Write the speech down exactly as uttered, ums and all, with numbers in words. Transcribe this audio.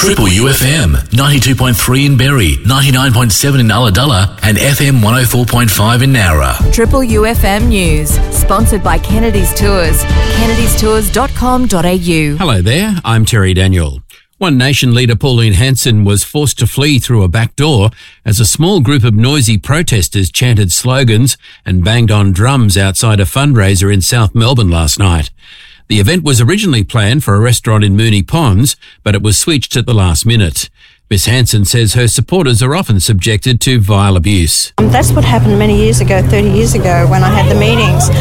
Triple U F M, ninety-two point three in Berry, ninety-nine point seven in Ulladulla and F M one oh four point five in Nowra. Triple U F M News, sponsored by Kennedy's Tours, kennedys tours dot com dot a u. Hello there, I'm Terry Daniel. One Nation leader Pauline Hanson was forced to flee through a back door as a small group of noisy protesters chanted slogans and banged on drums outside a fundraiser in South Melbourne last night. The event was originally planned for a restaurant in Moonee Ponds, but it was switched at the last minute. Miss Hanson says her supporters are often subjected to vile abuse. Um, that's what happened many years ago, thirty years ago, when I had the meetings.